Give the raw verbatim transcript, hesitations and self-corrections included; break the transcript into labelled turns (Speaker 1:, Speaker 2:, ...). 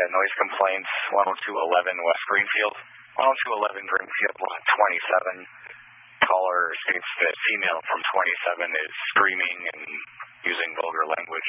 Speaker 1: noise complaints, one oh two eleven West Greenfield. one oh two eleven Greenfield, lot twenty-seven. Caller states that female from twenty-seven is screaming and using vulgar language.